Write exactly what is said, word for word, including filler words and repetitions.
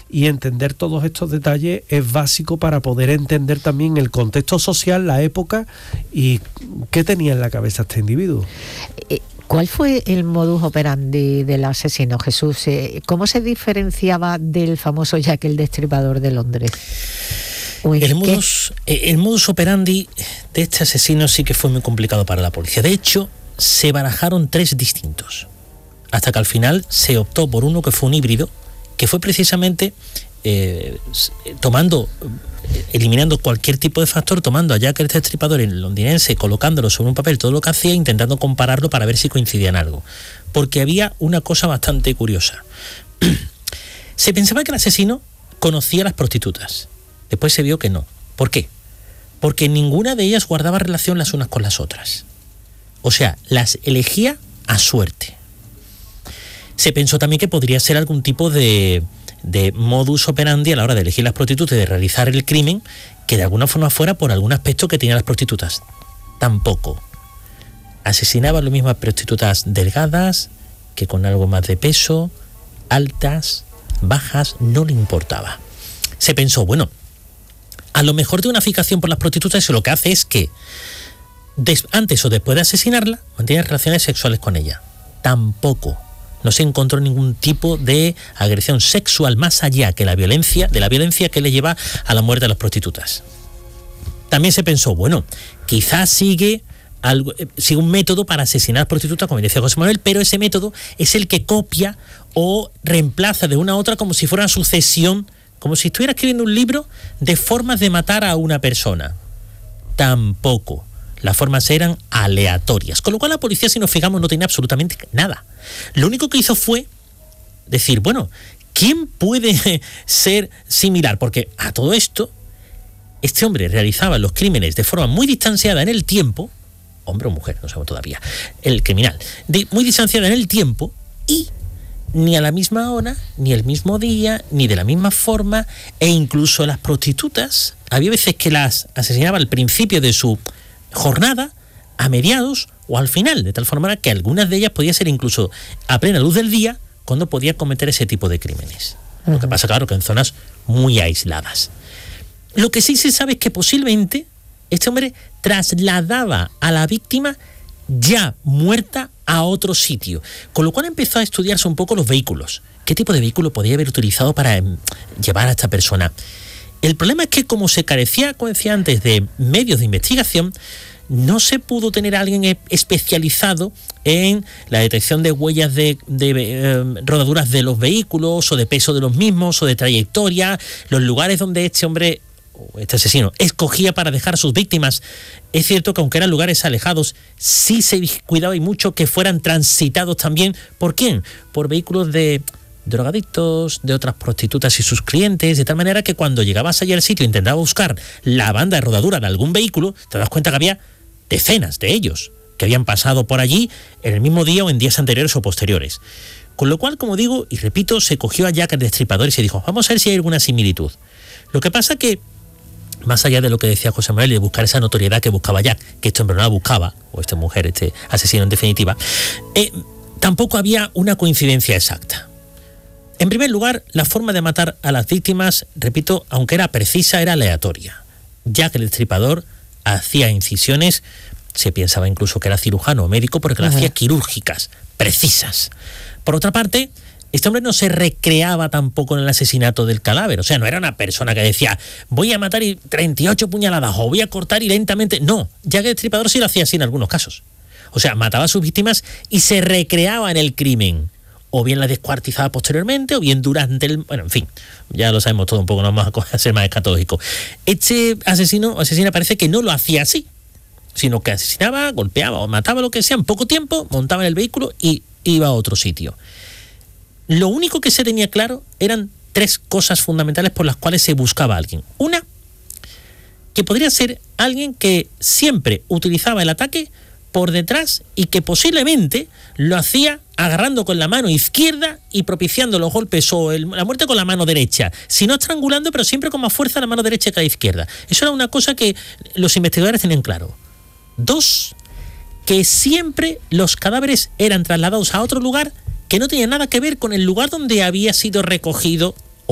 y entender todos estos detalles es básico para poder entender también el contexto social, la época y qué tenía en la cabeza este individuo. ¿Cuál fue el modus operandi del asesino, Jesús? ¿Cómo se diferenciaba del famoso Jack el Destripador de Londres? El modus, el modus operandi de este asesino sí que fue muy complicado para la policía. De hecho, se barajaron tres distintos, hasta que al final se optó por uno que fue un híbrido, que fue precisamente eh, tomando, eliminando cualquier tipo de factor, tomando a Jack el Destripador en londinense, colocándolo sobre un papel, todo lo que hacía, intentando compararlo para ver si coincidía en algo. Porque había una cosa bastante curiosa. Se pensaba que el asesino conocía a las prostitutas. Después se vio que no. ¿Por qué? Porque ninguna de ellas guardaba relación las unas con las otras. O sea, las elegía a suerte. Se pensó también que podría ser algún tipo de, de modus operandi a la hora de elegir las prostitutas y de realizar el crimen, que de alguna forma fuera por algún aspecto que tenían las prostitutas. Tampoco. Asesinaba lo mismo a prostitutas delgadas, que con algo más de peso, altas, bajas, no le importaba. Se pensó, bueno, a lo mejor de una fijación por las prostitutas, eso lo que hace es que des, antes o después de asesinarla, mantiene relaciones sexuales con ella. Tampoco. No se encontró ningún tipo de agresión sexual más allá que la violencia, de la violencia que le lleva a la muerte de las prostitutas. También se pensó, bueno, quizás sigue, algo, sigue un método para asesinar prostitutas, como decía José Manuel, pero ese método es el que copia o reemplaza de una a otra como si fuera una sucesión, como si estuviera escribiendo un libro de formas de matar a una persona. Tampoco. Las formas eran aleatorias. Con lo cual la policía, si nos fijamos, no tenía absolutamente nada. Lo único que hizo fue decir, bueno, ¿quién puede ser similar? Porque a todo esto, este hombre realizaba los crímenes de forma muy distanciada en el tiempo, hombre o mujer, no sabemos todavía, el criminal, de, muy distanciada en el tiempo y ni a la misma hora, ni el mismo día, ni de la misma forma, e incluso las prostitutas, había veces que las asesinaba al principio de su jornada, a mediados o al final, de tal forma que algunas de ellas podían ser incluso a plena luz del día cuando podía cometer ese tipo de crímenes. Uh-huh. Lo que pasa, claro, que en zonas muy aisladas. Lo que sí se sabe es que posiblemente este hombre trasladaba a la víctima ya muerta a otro sitio, con lo cual empezó a estudiarse un poco los vehículos. ¿Qué tipo de vehículo podía haber utilizado para eh, llevar a esta persona? El problema es que, como se carecía, como decía antes, de medios de investigación, no se pudo tener a alguien especializado en la detección de huellas de, de eh, rodaduras de los vehículos, o de peso de los mismos, o de trayectoria, los lugares donde este hombre, o este asesino, escogía para dejar a sus víctimas. Es cierto que aunque eran lugares alejados, sí se cuidaba y mucho que fueran transitados también. ¿Por quién? Por vehículos de drogadictos, de otras prostitutas y sus clientes, de tal manera que cuando llegabas allí al sitio e intentaba buscar la banda de rodadura de algún vehículo, te das cuenta que había decenas de ellos que habían pasado por allí en el mismo día o en días anteriores o posteriores. Con lo cual, como digo y repito, se cogió a Jack el Destripador y se dijo, vamos a ver si hay alguna similitud. Lo que pasa que, más allá de lo que decía José Manuel y de buscar esa notoriedad que buscaba Jack, que este hombre no la buscaba, o esta mujer, este asesino en definitiva, eh, tampoco había una coincidencia exacta. En primer lugar, la forma de matar a las víctimas, repito, aunque era precisa, era aleatoria. Jack el Destripador hacía incisiones, se pensaba incluso que era cirujano o médico, porque las hacía quirúrgicas, precisas. Por otra parte, este hombre no se recreaba tampoco en el asesinato del cadáver, o sea, no era una persona que decía, voy a matar y treinta y ocho puñaladas, o voy a cortar y lentamente. No, Jack el Destripador sí lo hacía así en algunos casos. O sea, mataba a sus víctimas y se recreaba en el crimen. O bien la descuartizaba posteriormente, o bien durante el... Bueno, en fin, ya lo sabemos todo un poco, no vamos a ser más escatológico. Este asesino o asesina parece que no lo hacía así, sino que asesinaba, golpeaba o mataba, lo que sea, en poco tiempo, montaba en el vehículo y iba a otro sitio. Lo único que se tenía claro eran tres cosas fundamentales por las cuales se buscaba a alguien. Una, que podría ser alguien que siempre utilizaba el ataque por detrás y que posiblemente lo hacía agarrando con la mano izquierda y propiciando los golpes o el, la muerte con la mano derecha, si no estrangulando, pero siempre con más fuerza la mano derecha que la izquierda. Eso era una cosa que los investigadores tenían claro. Dos, que siempre los cadáveres eran trasladados a otro lugar que no tenía nada que ver con el lugar donde había sido recogido